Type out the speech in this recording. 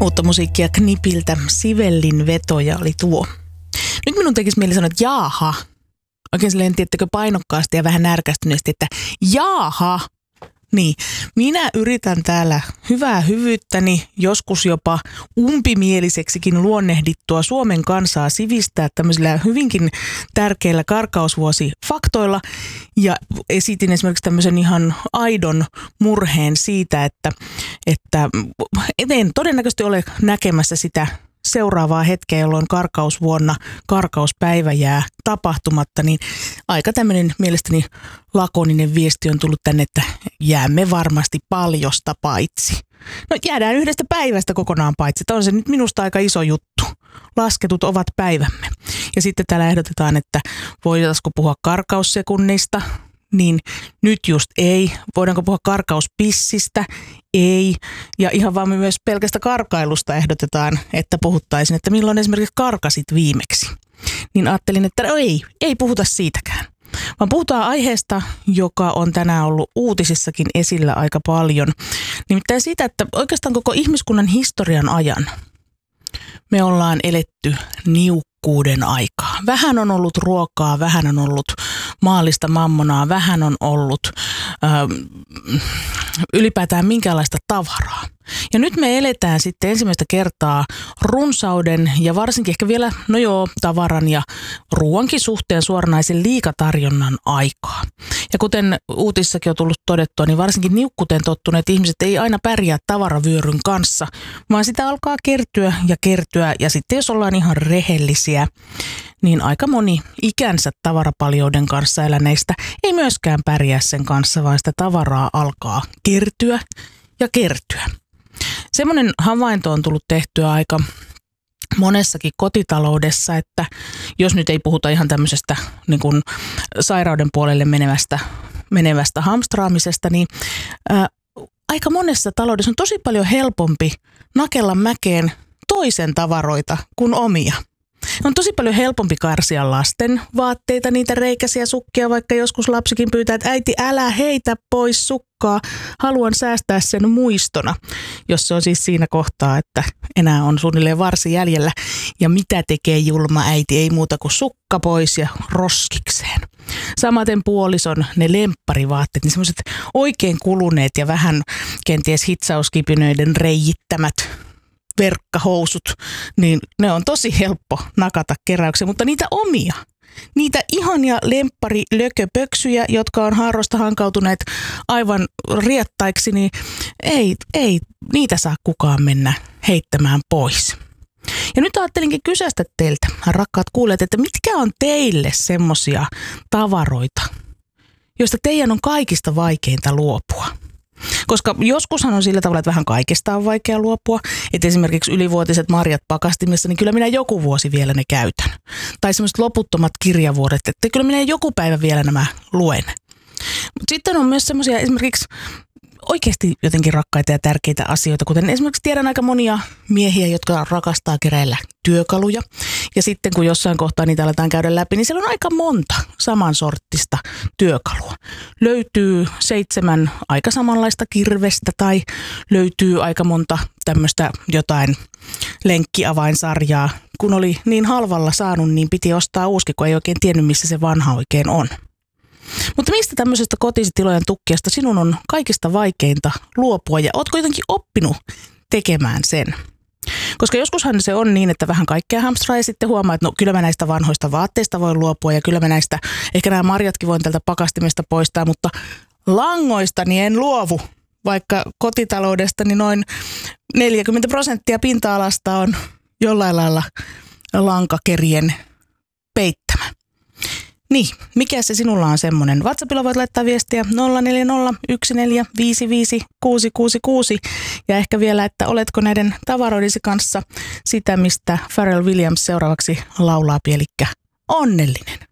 Uutta musiikkia Knipiltä, Sivellin vetoja oli tuo. Nyt minun tekisi mieli sanoa, että jaaha. Oikein silleen, tiettäkö, painokkaasti ja vähän närkästyneesti, että jaaha. Niin, minä yritän täällä hyvää hyvyyttäni, joskus jopa umpimieliseksikin luonnehdittua Suomen kansaa sivistää tämmöisillä hyvinkin tärkeillä karkausvuosifaktoilla. Ja esitin esimerkiksi tämmöisen ihan aidon murheen siitä, että en todennäköisesti ole näkemässä sitä seuraavaa hetkeä, jolloin karkausvuonna karkauspäivä jää tapahtumatta, niin aika tämmöinen mielestäni lakoninen viesti on tullut tänne, että jäämme varmasti paljosta paitsi. No jäädään yhdestä päivästä kokonaan paitsi. Tämä on se nyt minusta aika iso juttu. Lasketut ovat päivämme. Ja sitten täällä ehdotetaan, että voitaisiinko puhua karkaussekunnista, niin nyt just ei. Voidaanko puhua karkauspissistä? Ei. Ja ihan vaan myös pelkästä karkailusta ehdotetaan, että puhuttaisiin, että milloin esimerkiksi karkasit viimeksi. Niin ajattelin, että ei puhuta siitäkään. Vaan puhutaan aiheesta, joka on tänään ollut uutisissakin esillä aika paljon. Nimittäin siitä, että oikeastaan koko ihmiskunnan historian ajan me ollaan eletty niukkuuden aikaa. Vähän on ollut ruokaa, vähän on ollut maallista mammonaa, vähän on ollut ylipäätään minkäänlaista tavaraa. Ja nyt me eletään sitten ensimmäistä kertaa runsauden ja varsinkin ehkä vielä, tavaran ja ruoankin suhteen suoranaisen liikatarjonnan aikaa. Ja kuten uutissakin on tullut todettua, niin varsinkin niukkuuteen tottuneet ihmiset ei aina pärjää tavaravyöryn kanssa, vaan sitä alkaa kertyä ja sitten jos ollaan ihan rehellisiä, niin aika moni ikänsä tavarapaljouden kanssa eläneistä ei myöskään pärjää sen kanssa, vaan sitä tavaraa alkaa kertyä ja kertyä. Semmoinen havainto on tullut tehtyä aika monessakin kotitaloudessa, että jos nyt ei puhuta ihan tämmöisestä niin kuin sairauden puolelle menevästä hamstraamisesta, niin aika monessa taloudessa on tosi paljon helpompi nakella mäkeen toisen tavaroita kuin omia. On tosi paljon helpompi karsia lasten vaatteita, niitä reikäisiä sukkia, vaikka joskus lapsikin pyytää, että äiti älä heitä pois sukkaa, haluan säästää sen muistona, jos se on siis siinä kohtaa, että enää on suunnilleen varsi jäljellä. Ja mitä tekee julma äiti, ei muuta kuin sukka pois ja roskikseen. Samaten puolison ne lempparivaatteet, niin semmoiset oikein kuluneet ja vähän kenties hitsauskipinöiden reijittämät verkkahousut, niin ne on tosi helppo nakata keräykseen, mutta niitä omia, niitä ihania lempparilököpöksyjä, jotka on haarosta hankautuneet aivan riettaiksi, niin ei niitä saa kukaan mennä heittämään pois. Ja nyt ajattelinkin kysästä teiltä, rakkaat kuulijat, että mitkä on teille semmosia tavaroita, joista teidän on kaikista vaikeinta luopua? Koska joskushan on sillä tavalla, että vähän kaikesta on vaikea luopua. Että esimerkiksi ylivuotiset marjat pakastimessa, niin kyllä minä joku vuosi vielä ne käytän. Tai semmoiset loputtomat kirjavuodet, että kyllä minä joku päivä vielä nämä luen. Mutta sitten on myös semmoisia esimerkiksi oikeasti jotenkin rakkaita ja tärkeitä asioita, kuten esimerkiksi tiedän aika monia miehiä, jotka rakastaa keräillä työkaluja. Ja sitten kun jossain kohtaa niitä aletaan käydä läpi, niin siellä on aika monta samansorttista työkalua. Löytyy 7 aika samanlaista kirvestä tai löytyy aika monta tämmöistä jotain lenkkiavainsarjaa. Kun oli niin halvalla saanut, niin piti ostaa uusi, kun ei oikein tiennyt, missä se vanha oikein on. Mutta mistä tämmöisestä kotitilojen tukkiasta sinun on kaikista vaikeinta luopua ja ootko jotenkin oppinut tekemään sen? Koska joskushan se on niin, että vähän kaikkea hamstraa ja sitten huomaa, että no kyllä mä näistä vanhoista vaatteista voin luopua ja kyllä mä näistä, ehkä nämä marjatkin voin tältä pakastimesta poistaa, mutta langoistani en luovu, vaikka kotitaloudestani noin 40% pinta-alasta on jollain lailla lankakerien peittämä. Niin, mikä se sinulla on semmoinen? WhatsAppilla voit laittaa viestiä 0401455666 ja ehkä vielä, että oletko näiden tavaroidesi kanssa sitä, mistä Pharrell Williams seuraavaksi laulaa, elikkä onnellinen.